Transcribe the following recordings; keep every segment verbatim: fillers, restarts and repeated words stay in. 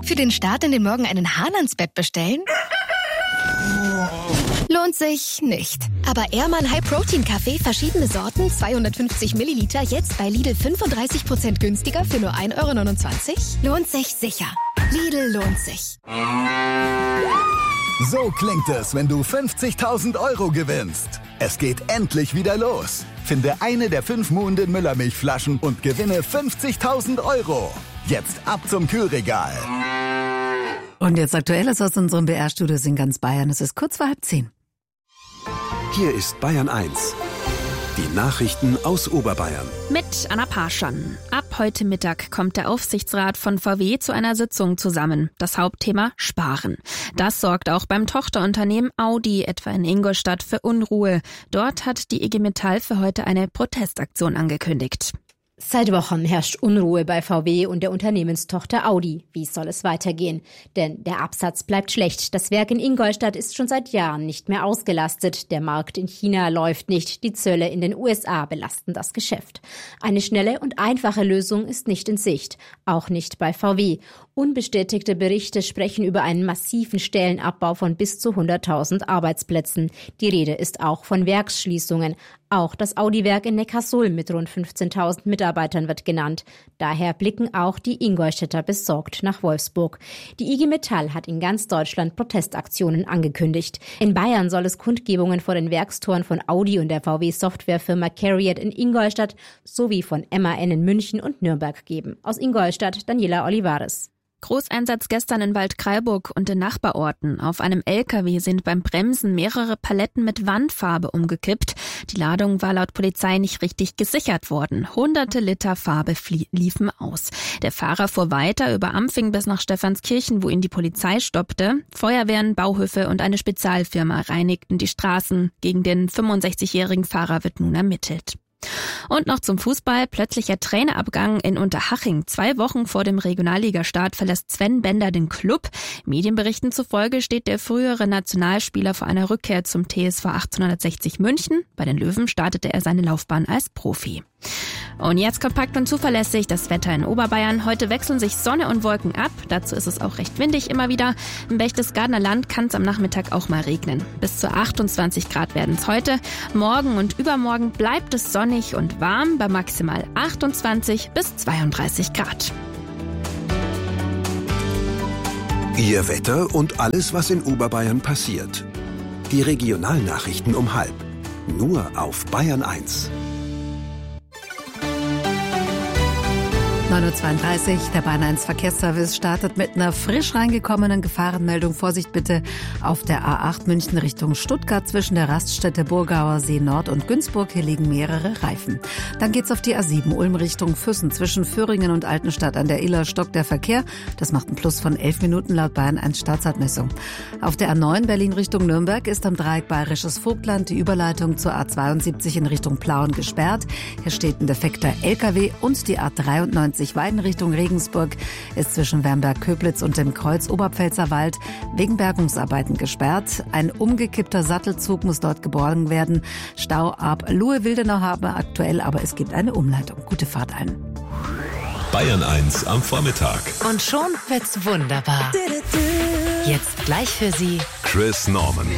Für den Start in den Morgen einen Hahn ans Bett bestellen? Lohnt sich nicht. Aber Ehrmann High Protein Kaffee, verschiedene Sorten, zweihundertfünfzig Milliliter, jetzt bei Lidl fünfunddreißig Prozent günstiger für nur ein Euro neunundzwanzig? Lohnt sich sicher. Lidl lohnt sich. So klingt es, wenn du fünfzigtausend Euro gewinnst. Es geht endlich wieder los. Finde eine der fünf Muhnden Müllermilchflaschen und gewinne fünfzigtausend Euro. Jetzt ab zum Kühlregal. Und jetzt Aktuelles aus unserem B R-Studios in ganz Bayern. Es ist kurz vor halb zehn. Hier ist Bayern eins. Die Nachrichten aus Oberbayern. Mit Anna Parschan. Ab heute Mittag kommt der Aufsichtsrat von V W zu einer Sitzung zusammen. Das Hauptthema Sparen. Das sorgt auch beim Tochterunternehmen Audi, etwa in Ingolstadt, für Unruhe. Dort hat die I G Metall für heute eine Protestaktion angekündigt. Seit Wochen herrscht Unruhe bei V W und der Unternehmenstochter Audi. Wie soll es weitergehen? Denn der Absatz bleibt schlecht. Das Werk in Ingolstadt ist schon seit Jahren nicht mehr ausgelastet. Der Markt in China läuft nicht. Die Zölle in den U S A belasten das Geschäft. Eine schnelle und einfache Lösung ist nicht in Sicht. Auch nicht bei V W. Unbestätigte Berichte sprechen über einen massiven Stellenabbau von bis zu hunderttausend Arbeitsplätzen. Die Rede ist auch von Werksschließungen. Auch das Audi-Werk in Neckarsulm mit rund fünfzehntausend Mitarbeitern wird genannt. Daher blicken auch die Ingolstädter besorgt nach Wolfsburg. Die I G Metall hat in ganz Deutschland Protestaktionen angekündigt. In Bayern soll es Kundgebungen vor den Werkstoren von Audi und der V W-Softwarefirma Cariad in Ingolstadt sowie von M A N in München und Nürnberg geben. Aus Ingolstadt Daniela Olivares. Großeinsatz gestern in Waldkraiburg und in Nachbarorten. Auf einem L K W sind beim Bremsen mehrere Paletten mit Wandfarbe umgekippt. Die Ladung war laut Polizei nicht richtig gesichert worden. Hunderte Liter Farbe flie- liefen aus. Der Fahrer fuhr weiter über Ampfing bis nach Stephanskirchen, wo ihn die Polizei stoppte. Feuerwehren, Bauhöfe und eine Spezialfirma reinigten die Straßen. Gegen den fünfundsechzigjährigen Fahrer wird nun ermittelt. Und noch zum Fußball. Plötzlicher Trainerabgang in Unterhaching. Zwei Wochen vor dem Regionalligastart verlässt Sven Bender den Club. Medienberichten zufolge steht der frühere Nationalspieler vor einer Rückkehr zum T S V achtzehnhundertsechzig München. Bei den Löwen startete er seine Laufbahn als Profi. Und jetzt kompakt und zuverlässig das Wetter in Oberbayern. Heute wechseln sich Sonne und Wolken ab. Dazu ist es auch recht windig immer wieder. Im Berchtesgadener Land kann es am Nachmittag auch mal regnen. Bis zu achtundzwanzig Grad werden es heute. Morgen und übermorgen bleibt es sonnig und warm bei maximal achtundzwanzig bis zweiunddreißig Grad. Ihr Wetter und alles, was in Oberbayern passiert. Die Regionalnachrichten um halb. Nur auf Bayern eins. neun Uhr zweiunddreißig, der Bayern eins Verkehrsservice startet mit einer frisch reingekommenen Gefahrenmeldung. Vorsicht bitte auf der A acht München Richtung Stuttgart zwischen der Raststätte Burgauer See Nord und Günzburg. Hier liegen mehrere Reifen. Dann geht's auf die A sieben Ulm Richtung Füssen. Zwischen Föhringen und Altenstadt an der Iller stockt der Verkehr. Das macht einen Plus von elf Minuten laut Bayern eins Startzeitmessung. Auf der A neun Berlin Richtung Nürnberg ist am Dreieck Bayerisches Vogtland die Überleitung zur A zweiundsiebzig in Richtung Plauen gesperrt. Hier steht ein defekter L K W und die A dreiundneunzig Weiden Richtung Regensburg ist zwischen Wernberg-Köblitz und dem Kreuz Oberpfälzer Wald wegen Bergungsarbeiten gesperrt. Ein umgekippter Sattelzug muss dort geborgen werden. Stau ab Luhe-Wildenau haben wir aktuell, aber es gibt eine Umleitung. Gute Fahrt allen. Bayern eins am Vormittag. Und schon wird's wunderbar. Jetzt gleich für Sie Chris Norman.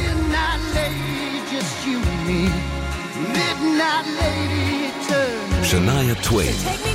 Shania Twain.